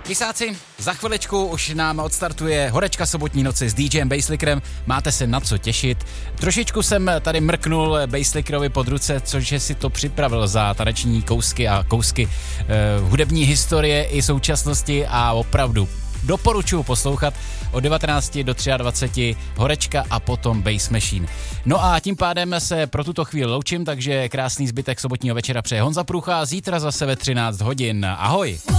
Kysáci, za chviličku už nám odstartuje horečka sobotní noci s DJem Basslickerem, máte se na co těšit. Trošičku jsem tady mrknul Basslickerovi pod ruce, což si to připravil za taneční kousky a kousky hudební historie i současnosti a opravdu doporučuji poslouchat od 19 do 23 horečka a potom Bass Machine. No a tím pádem se pro tuto chvíli loučím, takže krásný zbytek sobotního večera přeje Honza Průcha, zítra zase ve 13 hodin. Ahoj!